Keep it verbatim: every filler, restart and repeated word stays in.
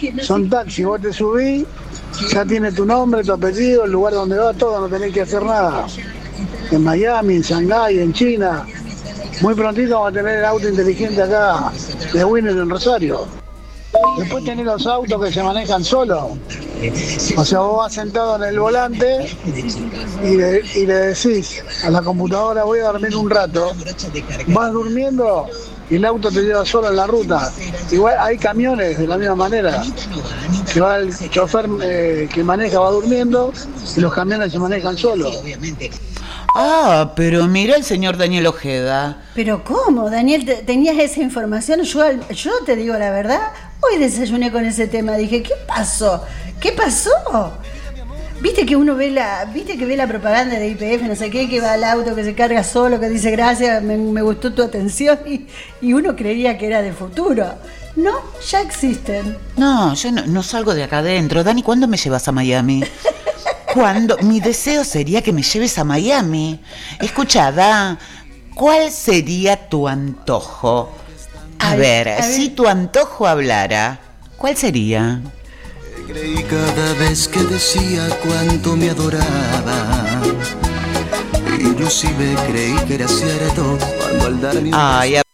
son taxis, vos te subís, ya tiene tu nombre, tu apellido, el lugar donde vas, todo, no tenés que hacer nada. En Miami, en Shanghái, en China. Muy prontito vamos a tener el auto inteligente acá de Winner en Rosario. Después tenés los autos que se manejan solos. O sea, vos vas sentado en el volante y le, y le decís a la computadora, voy a dormir un rato. Vas durmiendo y el auto te lleva solo en la ruta. Igual hay camiones de la misma manera, que va el chofer eh, que maneja, va durmiendo y los camiones se manejan solos. Ah, pero mira el señor Daniel Ojeda. ¿Pero cómo, Daniel? ¿te- ¿Tenías esa información? Yo, yo te digo la verdad, hoy desayuné con ese tema. Dije, ¿qué pasó? ¿Qué pasó? Viste que uno ve la, viste que ve la propaganda de Y P F, no sé qué, que va al auto, que se carga solo, que dice gracias, me, me gustó tu atención, y, y uno creería que era de futuro. No, ya existen. No, yo no, no salgo de acá adentro. Dani, ¿cuándo me llevas a Miami? ¿Cuándo? Mi deseo sería que me lleves a Miami. Escucha, Da, ¿cuál sería tu antojo? A, A ver, ver, a ver. si tu antojo hablara, ¿cuál sería? Creí cada vez que decía cuánto me adoraba. Inclusive creí que era cierto cuando al dar mi Ay,